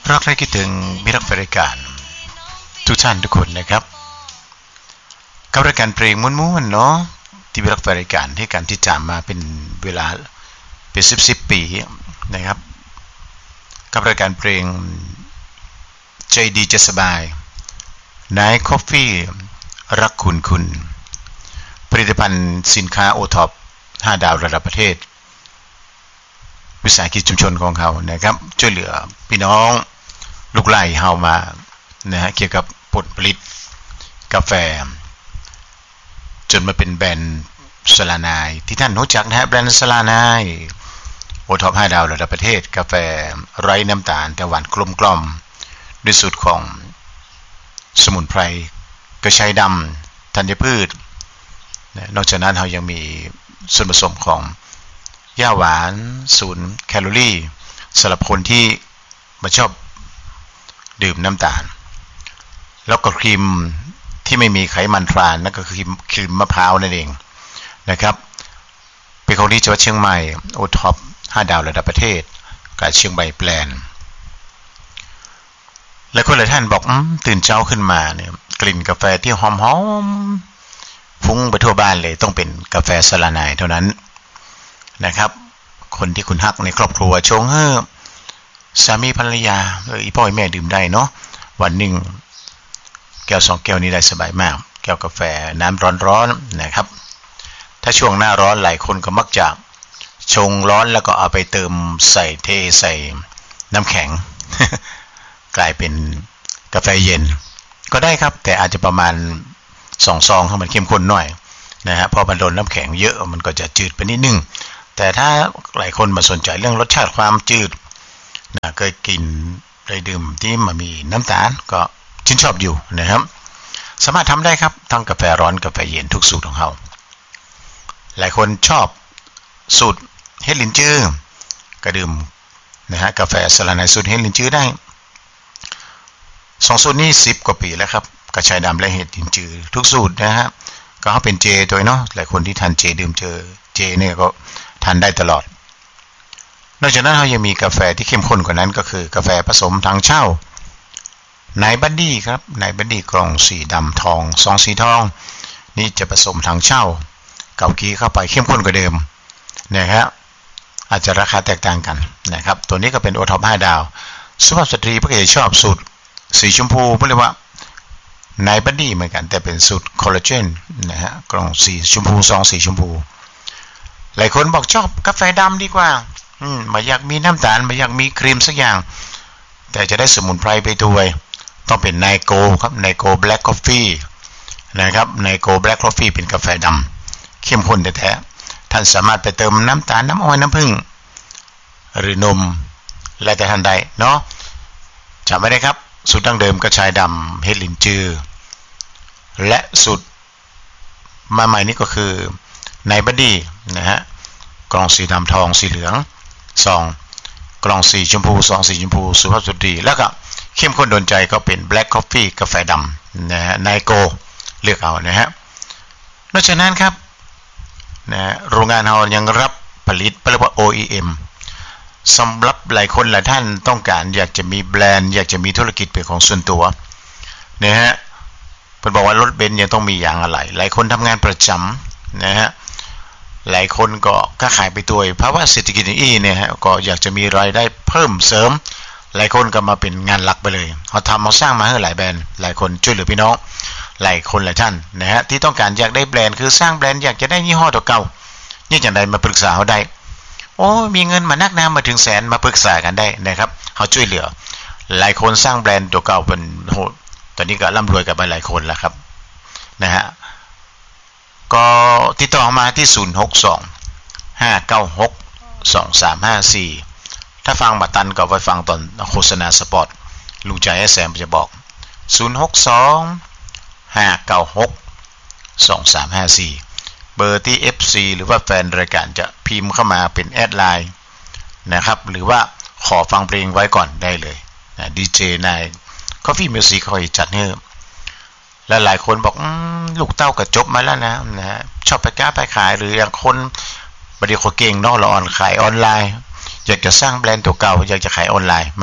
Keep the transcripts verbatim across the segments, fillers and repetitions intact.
รักและคิดถึงมิตรแฟนรายการทุกท่านทุกคนนะครับกับรายการเพลงม้วนๆเนาะที่มิตรแฟนรายการให้การที่จำมาเป็นเวลาเป็นสิบสิบปีนะครับกับรายการเพลงใจดีจะสบายนายคอฟฟี่รักคุณคุณผลิตภัณฑ์สินค้าโอท็อปห้าดาวระดับประเทศวิสาหกิจชุมชนของเขานะครับช่วยเหลือพี่น้องลูกไร่เฮามานะฮะเกี่ยวกับผลผลิตกาแฟจนมาเป็นแบรนด์สลานายที่ท่านรู้จักนะฮะแบรนด์สลานายโอท็อปห้าดาวระดับประเทศกาแฟไร้น้ำตาลแต่หวานกลมกล่อมด้วยสูตรของสมุนไพรกระชายดำธัญพืชนอกจากนั้นเรายังมีส่วนผสมของย่าหวานศูนย์แคลอรี่สำหรับคนที่ไม่ชอบดื่มน้ำตาลแล้วก็ครีมที่ไม่มีไขมันทรานนั่นก็คือครีมมะพร้าวนั่นเองนะครับเป็นของดีจังหวัดเชียงใหม่โอท็อปห้าดาวระดับประเทศกับเชียงใหม่แบรนด์และคนหลายท่านบอกตื่นเช้าขึ้นมาเนี่ยกลิ่นกาแฟที่หอมๆฟุ้งไปทั่วบ้านเลยต้องเป็นกาแฟสลานายเท่านั้นนะครับคนที่คุณฮักในครอบครัวชงให้สามีภรรยาหรืออีพ่อแม่ดื่มได้เนาะวันหนึ่งแก้วสองแก้วนี้ได้สบายมากแก้วกาแฟน้ำร้อนๆนะครับถ้าช่วงหน้าร้อนหลายคนก็มักจะชงร้อนแล้วก็เอาไปเติมใส่เทใส่น้ำแข็ง กลายเป็นกาแฟเย็นก็ได้ครับแต่อาจจะประมาณสองซองให้มันเข้มข้นหน่อยนะฮะพอมันโดนน้ำแข็งเยอะมันก็จะจืดไปนิดนึงแต่ถ้าหลายคนมาสนใจเรื่องรสชาติความจืดนะเคยกินได้ดื่มที่มันมีน้ำตาลก็ชื่นชอบอยู่นะครับสามารถทำได้ครับทั้งกาแฟร้อนกาแฟเย็นทุกสูตรของเขาหลายคนชอบสูตรเฮดลินจื้อก็ดื่มนะฮะกาแฟสลานายสูตรเฮดลินจื้อได้สองสูตรนี้สิบกว่าปีแล้วครับกระชายดำและเฮดลินจื้อทุกสูตรนะฮะก็เขาเป็นเจตัวเนาะหลายคนที่ทานเจดื่มเจอเจเนี่ยก็ทานได้ตลอดนอกจากนั้นเรายังมีกาแฟที่เข้มข้นกว่านั้นก็คือกาแฟผสมทางเช่านายบัดดี้ครับนายบัดดี้กล่องสีดำทองซองสีทองนี่จะผสมทางเช่าเกากีเข้าไปเข้มข้นกว่าเดิมนะครับอาจจะราคาแตกต่างกันนะครับตัวนี้ก็เป็นโอท็อปห้าดาวสุภาพสตรีพวกเอ๋ชอบสูตรสีชมพูเรียกว่านายบัดดี้เหมือนกันแต่เป็นสูตรคอลลาเจนนะฮะกล่องสีชมพูซองสีชมพูหลายคนบอกชอบกาแฟดำดีกว่าอืมไม่อยากมีน้ำตาลไม่อยากมีครีมสักอย่างแต่จะได้สมุนไพรไปด้วยต้องเป็นไนโกครับไนโกแบล็กกาแฟนะครับไนโกแบล็กกาแฟเป็นกาแฟดำเข้มข้นแท้ๆท่านสามารถไปเติมน้ำตาลน้ำอ้อยน้ำผึ้งหรือนมและแต่ท่านใดเนาะจำไว้ได้ครับสูตรดั้งเดิมกระชายดำเฮดลินจือและสูตรมาใหม่นี้ก็คือไนบัดดี้นะฮะกล่องสีดำทองสีเหลืองซองกล่องสีชมพูซองสีชมพูสุภาพสตรีแล้วก็เข้มข้นโดนใจก็เป็น Black Coffee กาแฟดำนะฮะไนโกเลือกเอานะฮะนอกจากนั้นครับนะโรงงานเรายังรับผลิตเรียกว่า โอ อี เอ็ม สำหรับหลายคนหลายท่านต้องการอยากจะมีแบรนด์อยากจะมีธุรกิจเป็นของส่วนตัวนะฮะเพิ่นบอกว่ารถเบนซ์ยังต้องมีอย่างอะไรหลายคนทำงานประจำนะฮะหลายคนก็ค้าขายไปด้วยเพราะว่าเศรษฐกิจนี้เนี่ยฮะก็อยากจะมีรายได้เพิ่มเสริมหลายคนก็มาเป็นงานหลักไปเลยเขาทำเขาสร้างมาให้หลายแบรนด์หลายคนช่วยเหลือพี่น้องหลายคนหลายท่านนะฮะที่ต้องการอยากได้แบรนด์คือสร้างแบรนด์อยากจะได้ยี่ห้อตัวเก่านี่อย่างไรมาปรึกษาเขาได้โอ้มีเงินมานักนามาถึงแสนมาปรึกษากันได้นะครับเขาช่วยเหลือหลายคนสร้างแบรนด์ตัวเก่าเป็นโหตอนนี้ก็ร่ำรวยกันไปหลายคนแล้วครับนะฮะก็ติดต่อมาที่ศูนย์ หก สอง ห้า เก้า หก สอง สาม ห้า สี่ถ้าฟังบัตรตันก็ไปฟังตอนโฆษณาสปอตลุงใจแซมจะบอกศูนย์ หก สอง ห้า เก้า หก สอง สาม ห้า สี่เบอร์ที่ เอฟ ซี หรือว่าแฟนรายการจะพิมพ์เข้ามาเป็นแอดไลน์นะครับหรือว่าขอฟังเพลงไว้ก่อนได้เลยนะดีเจนาย Coffee Music คอยจัดให้และหลายคนบอกลูกเต้าก็จบมาแล้วนะนะฮะชอบไปก้าไปขายหรืออย่างคนบริโภคเก่งเนาะเราออนขายออนไลน์อยากจะสร้างแบรนด์ตัวเก่าอยากจะขายออนไลน์มาป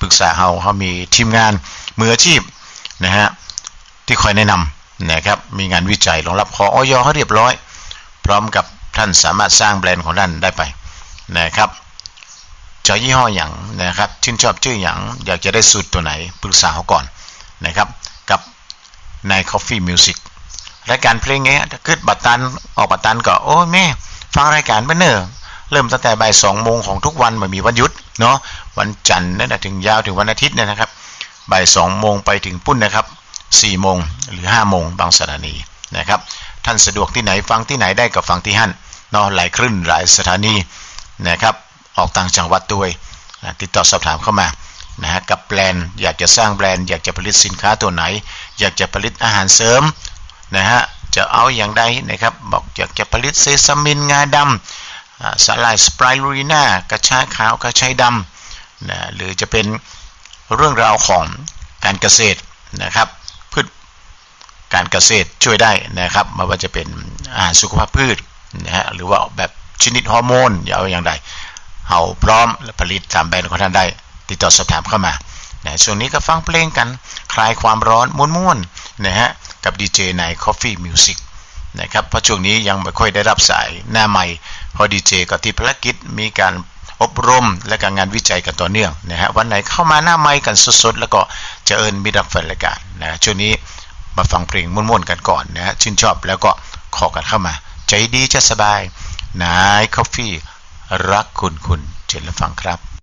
รึกษาเฮาเฮามีทีมงานมืออาชีพนะฮะที่คอยแนะนำนะครับมีงานวิจัยรองรับขออยให้เรียบร้อยพร้อมกับท่านสามารถสร้างแบรนด์ของท่านได้ไปนะครับจะยี่ห้ออย่างนะครับชื่นชอบชื่ออย่างอยากจะได้สูตรตัวไหนปรึกษาเขาก่อนนะครับกับใน Coffee Music รายการเพลงเงี้ยถ้าเกิดบัตรตันออกบัตรตันก็โอ้แม่ฟังรายการเบนเนอร์เริ่มตั้งแต่บ่ายสองโมงของทุกวันไม่มีวันหยุดเนาะวันจันทร์นั่นถึงยาวถึงวันอาทิตย์เนี่ยนะครับบ่ายสองโมงไปถึงปุ้นนะครับสี่โมงหรือห้าโมงบางสถานีนะครับท่านสะดวกที่ไหนฟังที่ไหนได้ก็ฟังที่หั่นเนาะหลายคลื่นหลายสถานีนะครับออกต่างจังหวัดด้วยติดต่อสอบถามเข้ามานะฮะกับแบรนด์อยากจะสร้างแบรนด์อยากจะผลิตสินค้าตัวไหนอยากจะผลิตอาหารเสริมนะฮะจะเอาอย่างใดนะครับบอกอยากจะผลิตเซซามินงาดำสาหร่ายสไปรูลิน่ากระชายขาวกระชายดำนะหรือจะเป็นเรื่องราวของการเกษตรนะครับพืชการเกษตรช่วยได้นะครับไม่ว่าจะเป็นอาหารสุขภาพพืชนะฮะหรือว่าแบบชนิดฮอร์โมนอย่าเอาอย่างใดเฮาพร้อมและผลิตตามแบรนด์ของท่านได้ติดต่อสอบถามเข้ามานะช่วงนี้ก็ฟังเพลงกันคลายความร้อนม่วนๆนะฮะกับดีเจใน Coffee Music นะครับเพราะช่วงนี้ยังไม่ค่อยได้รับสายหน้าใหม่พอดีเจก็ที่ภารกิจมีการอบรมและการงานวิจัยกันต่อเนื่องนะฮะวันไหนเข้ามาหน้าใหม่กันสดๆแล้วก็จะเอิญมิตรรับแฟนรายการนะช่วงนี้มาฟังเพลงม่วนๆกันก่อนนะฮะชื่นชอบแล้วก็ขอกันเข้ามาใจดีจะสบายนาย Coffee รักคุณคุณเชิญรับฟังครับ